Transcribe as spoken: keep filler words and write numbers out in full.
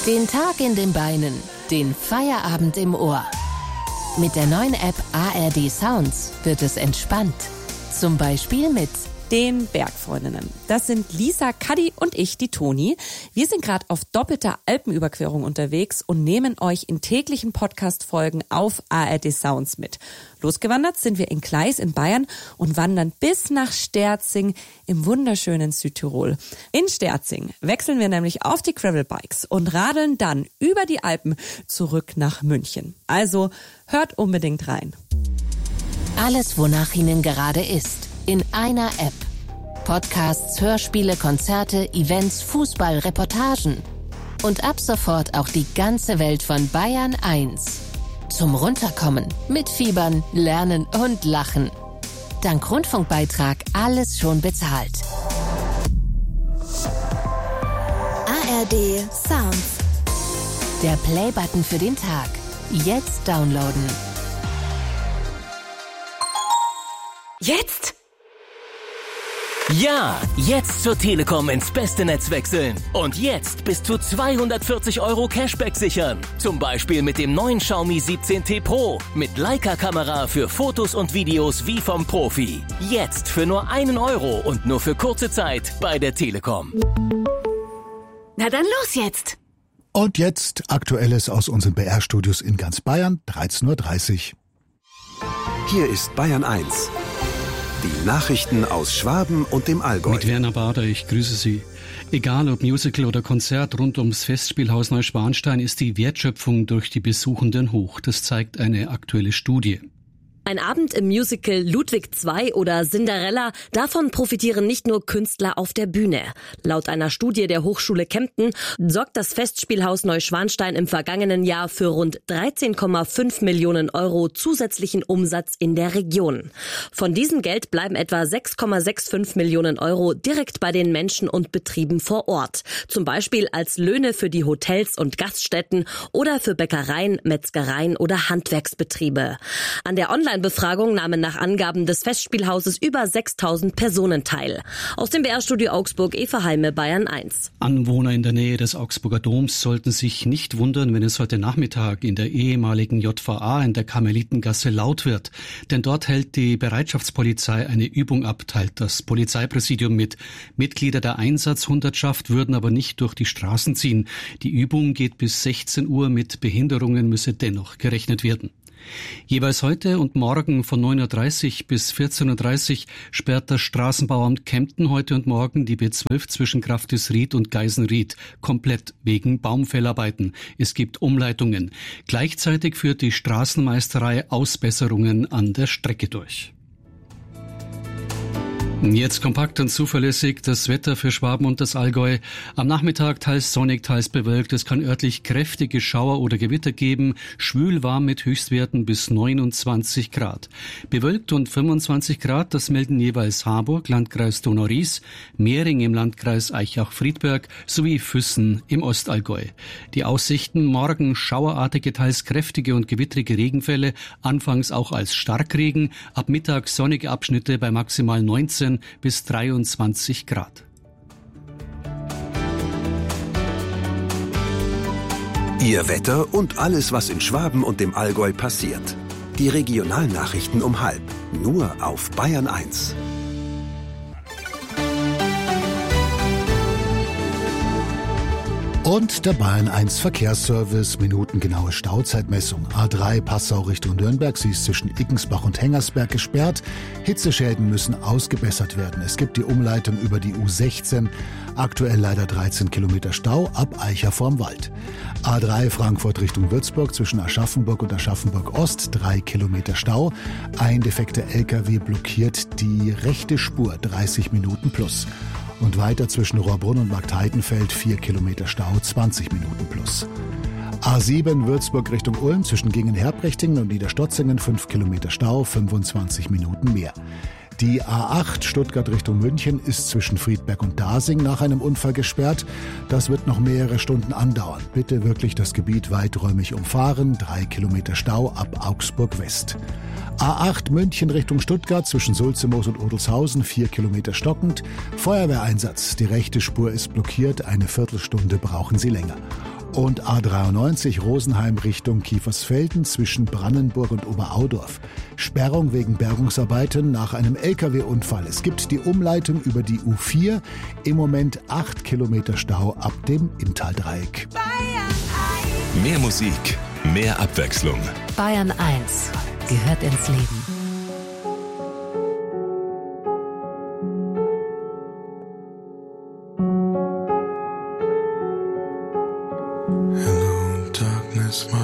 Den Tag in den Beinen, den Feierabend im Ohr. Mit der neuen App A R D Sounds wird es entspannt. Zum Beispiel mit den Bergfreundinnen. Das sind Lisa, Kadi und ich, die Toni. Wir sind gerade auf doppelter Alpenüberquerung unterwegs und nehmen euch in täglichen Podcast-Folgen auf A R D Sounds mit. Losgewandert sind wir in Gleis in Bayern und wandern bis nach Sterzing im wunderschönen Südtirol. In Sterzing wechseln wir nämlich auf die Gravelbikes und radeln dann über die Alpen zurück nach München. Also hört unbedingt rein. Alles, wonach Ihnen gerade ist. In einer App. Podcasts, Hörspiele, Konzerte, Events, Fußball, Reportagen. Und ab sofort auch die ganze Welt von Bayern eins. Zum Runterkommen, mitfiebern, lernen und lachen. Dank Rundfunkbeitrag alles schon bezahlt. A R D Sounds. Der Playbutton für den Tag. Jetzt downloaden. Jetzt? Ja, jetzt zur Telekom ins beste Netz wechseln. Und jetzt bis zu zweihundertvierzig Euro Cashback sichern. Zum Beispiel mit dem neuen Xiaomi siebzehn T Pro. Mit Leica-Kamera für Fotos und Videos wie vom Profi. Jetzt für nur einen Euro und nur für kurze Zeit bei der Telekom. Na dann los jetzt. Und jetzt Aktuelles aus unseren B R-Studios in ganz Bayern, dreizehn Uhr dreißig. Hier ist Bayern eins. Die Nachrichten aus Schwaben und dem Allgäu. Mit Werner Bader, ich grüße Sie. Egal ob Musical oder Konzert, rund ums Festspielhaus Neuschwanstein ist die Wertschöpfung durch die Besuchenden hoch. Das zeigt eine aktuelle Studie. Ein Abend im Musical Ludwig zwei oder Cinderella, davon profitieren nicht nur Künstler auf der Bühne. Laut einer Studie der Hochschule Kempten sorgt das Festspielhaus Neuschwanstein im vergangenen Jahr für rund dreizehn Komma fünf Millionen Euro zusätzlichen Umsatz in der Region. Von diesem Geld bleiben etwa sechs Komma fünfundsechzig Millionen Euro direkt bei den Menschen und Betrieben vor Ort. Zum Beispiel als Löhne für die Hotels und Gaststätten oder für Bäckereien, Metzgereien oder Handwerksbetriebe. An der Online Befragung nahmen nach Angaben des Festspielhauses über sechstausend Personen teil. Aus dem B R-Studio Augsburg, Eva Heime, Bayern eins. Anwohner in der Nähe des Augsburger Doms sollten sich nicht wundern, wenn es heute Nachmittag in der ehemaligen J V A in der Karmelitengasse laut wird. Denn dort hält die Bereitschaftspolizei eine Übung ab, teilt das Polizeipräsidium mit. Mitglieder der Einsatzhundertschaft würden aber nicht durch die Straßen ziehen. Die Übung geht bis sechzehn Uhr, mit Behinderungen müsse dennoch gerechnet werden. Jeweils heute und morgen von neun Uhr dreißig bis vierzehn Uhr dreißig sperrt das Straßenbauamt Kempten heute und morgen die B zwölf zwischen Graftisried und Geisenried komplett wegen Baumfellarbeiten. Es gibt Umleitungen. Gleichzeitig führt die Straßenmeisterei Ausbesserungen an der Strecke durch. Jetzt kompakt und zuverlässig das Wetter für Schwaben und das Allgäu. Am Nachmittag teils sonnig, teils bewölkt. Es kann örtlich kräftige Schauer oder Gewitter geben. Schwül warm mit Höchstwerten bis neunundzwanzig Grad. Bewölkt und fünfundzwanzig Grad, das melden jeweils Harburg, Landkreis Donau-Ries, Mehring im Landkreis Aichach-Friedberg sowie Füssen im Ostallgäu. Die Aussichten: morgen schauerartige, teils kräftige und gewittrige Regenfälle, anfangs auch als Starkregen. Ab Mittag sonnige Abschnitte bei maximal neunzehn bis dreiundzwanzig Grad. Ihr Wetter und alles, was in Schwaben und dem Allgäu passiert. Die Regionalnachrichten um halb. Nur auf Bayern eins. Und der Bayern eins Verkehrsservice, minutengenaue Stauzeitmessung. A drei Passau Richtung Nürnberg, sie ist zwischen Iggensbach und Hengersberg gesperrt. Hitzeschäden müssen ausgebessert werden. Es gibt die Umleitung über die U sechzehn, aktuell leider dreizehn Kilometer Stau ab Eicher vorm Wald. A drei Frankfurt Richtung Würzburg, zwischen Aschaffenburg und Aschaffenburg Ost, drei Kilometer Stau. Ein defekter L K W blockiert die rechte Spur, dreißig Minuten plus. Und weiter zwischen Rohrbrunn und Marktheidenfeld vier Kilometer Stau, zwanzig Minuten plus. A sieben Würzburg Richtung Ulm zwischen Gingen-Herbrechting und Niederstotzingen fünf Kilometer Stau, fünfundzwanzig Minuten mehr. Die A acht Stuttgart Richtung München ist zwischen Friedberg und Dasing nach einem Unfall gesperrt. Das wird noch mehrere Stunden andauern. Bitte wirklich das Gebiet weiträumig umfahren. Drei Kilometer Stau ab Augsburg West. A acht München Richtung Stuttgart zwischen Sulzemoos und Odelshausen vier Kilometer stockend. Feuerwehreinsatz. Die rechte Spur ist blockiert. Eine Viertelstunde brauchen Sie länger. Und A dreiundneunzig Rosenheim Richtung Kiefersfelden zwischen Brannenburg und Oberaudorf. Sperrung wegen Bergungsarbeiten nach einem L K W-Unfall. Es gibt die Umleitung über die U vier. Im Moment acht Kilometer Stau ab dem Inntaldreieck. Mehr Musik, mehr Abwechslung. Bayern eins gehört ins Leben. Hello, darkness, my